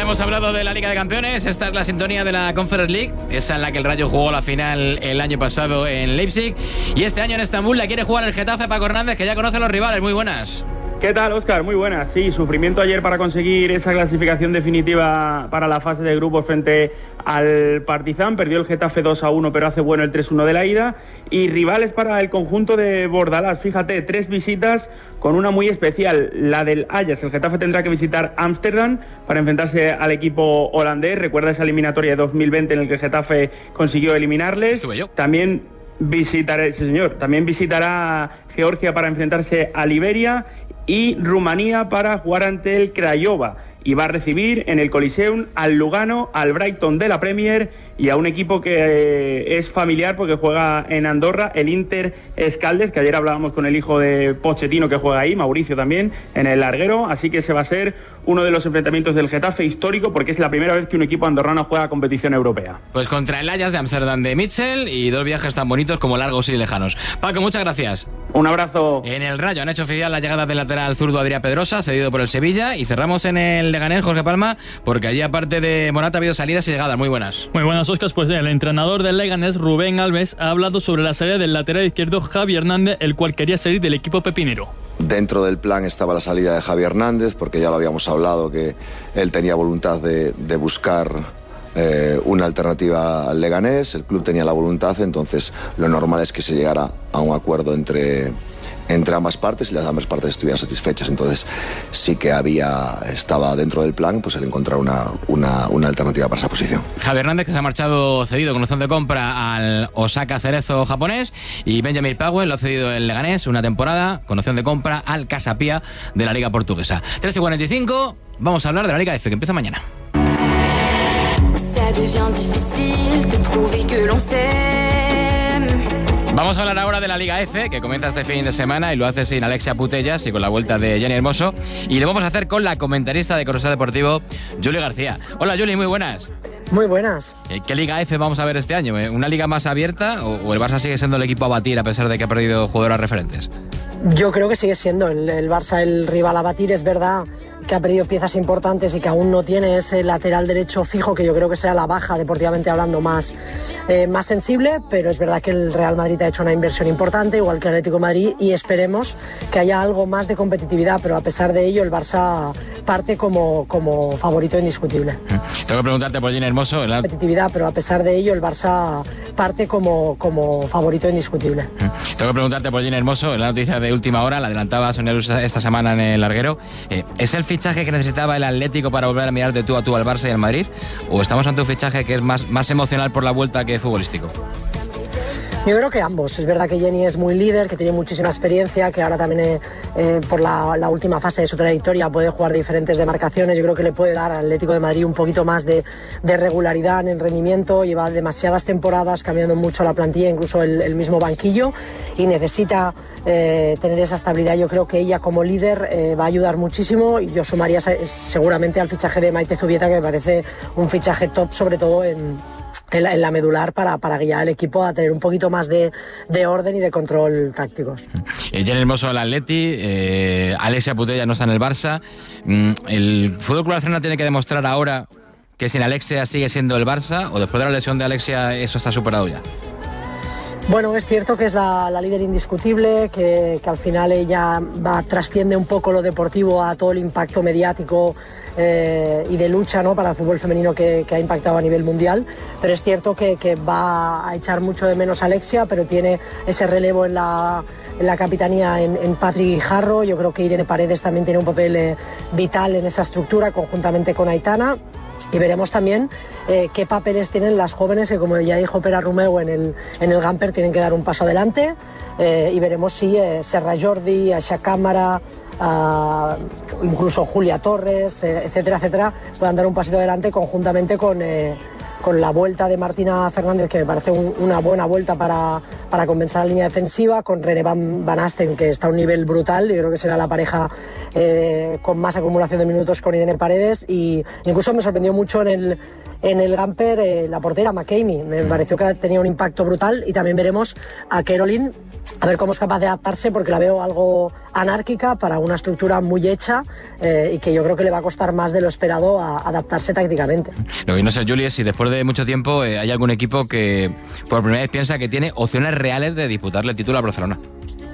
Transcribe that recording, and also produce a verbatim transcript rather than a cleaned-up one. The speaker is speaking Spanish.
hemos hablado de la Liga de Campeones. Esta es la sintonía de la Conference League, esa en la que el Rayo jugó la final el año pasado en Leipzig, y este año en Estambul la quiere jugar el Getafe. Paco Hernández, que ya conoce a los rivales. Muy buenas. ¿Qué tal, Óscar? Muy buenas. Sí, sufrimiento ayer para conseguir esa clasificación definitiva para la fase de grupos frente al Partizan. Perdió el Getafe dos a uno, pero hace bueno el tres uno de la ida. Y rivales para el conjunto de Bordalás. Fíjate, tres visitas con una muy especial, la del Ajax. El Getafe tendrá que visitar Ámsterdam para enfrentarse al equipo holandés. Recuerda esa eliminatoria de dos mil veinte en el que el Getafe consiguió eliminarles. Estuve yo. También visitará, sí señor, también visitará Georgia para enfrentarse a Liberia y Rumanía para jugar ante el Craiova. Y va a recibir en el Coliseum al Lugano, al Brighton de la Premier y a un equipo que eh, es familiar porque juega en Andorra, el Inter Escaldes, que ayer hablábamos con el hijo de Pochettino que juega ahí, Mauricio también, en el larguero. Así que ese va a ser uno de los enfrentamientos del Getafe histórico, porque es la primera vez que un equipo andorrano juega competición europea. Pues contra el Ajax de Ámsterdam de Mitchell, y dos viajes tan bonitos como largos y lejanos. Paco, muchas gracias. Un abrazo. En el Rayo han hecho oficial la llegada del lateral zurdo Adrián Pedrosa, cedido por el Sevilla, y cerramos en el Leganés, Jorge Palma, porque allí aparte de Morata ha habido salidas y llegadas. Muy buenas. Muy buenas, Óscar. Pues el entrenador del Leganés, Rubén Alves, ha hablado sobre la salida del lateral izquierdo Javi Hernández, el cual quería salir del equipo pepinero. Dentro del plan estaba la salida de Javi Hernández, porque ya lo habíamos hablado, que él tenía voluntad de, de buscar eh, una alternativa al Leganés. El club tenía la voluntad, entonces lo normal es que se llegara a un acuerdo entre... entre ambas partes y las ambas partes estuvieran satisfechas. Entonces sí que había, estaba dentro del plan, pues el encontrar una, una, una alternativa para esa posición. Javi Hernández, que se ha marchado cedido con opción de compra al Osaka Cerezo japonés, y Benjamin Powell lo ha cedido el Leganés una temporada con opción de compra al Casa Pia de la Liga Portuguesa. tres y cuarenta y cinco, vamos a hablar de la Liga F, que empieza mañana. Vamos a hablar ahora de la Liga F, que comienza este fin de semana y lo hace sin Alexia Putellas y con la vuelta de Jenny Hermoso. Y lo vamos a hacer con la comentarista de Corresponsal Deportivo, Juli García. Hola, Juli, muy buenas. Muy buenas. ¿Qué Liga F vamos a ver este año? ¿Una liga más abierta o el Barça sigue siendo el equipo a batir a pesar de que ha perdido jugadoras referentes? Yo creo que sigue siendo el, el Barça el rival a batir. Es verdad que ha perdido piezas importantes y que aún no tiene ese lateral derecho fijo, que yo creo que será la baja, deportivamente hablando, más, eh, más sensible, pero es verdad que el Real Madrid ha hecho una inversión importante, igual que el Atlético de Madrid, y esperemos que haya algo más de competitividad, pero a pesar de ello el Barça parte como, como favorito indiscutible. Tengo que preguntarte por Jenny Hermoso. La... competitividad, pero a pesar de ello el Barça parte como, como favorito indiscutible. Tengo que preguntarte por Jenny Hermoso, en la noticia de última hora, la adelantaba Sonia Luz esta semana en el larguero. Eh, ¿Es el fichaje que necesitaba el Atlético para volver a mirar de tú a tú al Barça y al Madrid? ¿O estamos ante un fichaje que es más, más emocional por la vuelta que futbolístico? Yo creo que ambos. Es verdad que Jenny es muy líder, que tiene muchísima experiencia, que ahora también eh, eh, por la, la última fase de su trayectoria puede jugar diferentes demarcaciones. Yo creo que le puede dar al Atlético de Madrid un poquito más de, de regularidad en el rendimiento. Lleva demasiadas temporadas cambiando mucho la plantilla, incluso el, el mismo banquillo, y necesita eh, tener esa estabilidad. Yo creo que ella como líder eh, va a ayudar muchísimo, y yo sumaría seguramente al fichaje de Maite Zubieta, que me parece un fichaje top, sobre todo en... En la, en la medular para, para guiar al equipo a tener un poquito más de, de orden y de control tácticos. Eh, Jenny Hermoso al Atleti, eh, Alexia Putellas no está en el Barça. Mm, ¿El Fútbol Club Barcelona tiene que demostrar ahora que sin Alexia sigue siendo el Barça, o después de la lesión de Alexia eso está superado ya? Bueno, es cierto que es la, la líder indiscutible, que, que al final ella va, trasciende un poco lo deportivo a todo el impacto mediático eh, y de lucha, ¿no?, para el fútbol femenino que, que ha impactado a nivel mundial, pero es cierto que, que va a echar mucho de menos a Alexia, pero tiene ese relevo en la, en la capitanía en, en Patrick Guijarro. Yo creo que Irene Paredes también tiene un papel eh, vital en esa estructura, conjuntamente con Aitana. Y veremos también eh, qué papeles tienen las jóvenes, que como ya dijo Pera Romeu en el, en el Gamper, tienen que dar un paso adelante, eh, y veremos si eh, Serra Jordi, Aixa Cámara, uh, incluso Julia Torres, eh, etcétera, etcétera, puedan dar un pasito adelante conjuntamente con, eh, con la vuelta de Martina Fernández, que me parece un, una buena vuelta para, para compensar la línea defensiva, con René Van, Van Asten, que está a un nivel brutal. Yo creo que será la pareja eh, con más acumulación de minutos con Irene Paredes, y incluso me sorprendió mucho en el En el Gamper, eh, la portera McCamey, me pareció que tenía un impacto brutal, y también veremos a Caroline, a ver cómo es capaz de adaptarse, porque la veo algo anárquica para una estructura muy hecha, eh, y que yo creo que le va a costar más de lo esperado a adaptarse tácticamente. Lo que no sé, Juli, es si después de mucho tiempo eh, hay algún equipo que por primera vez piensa que tiene opciones reales de disputarle el título a Barcelona.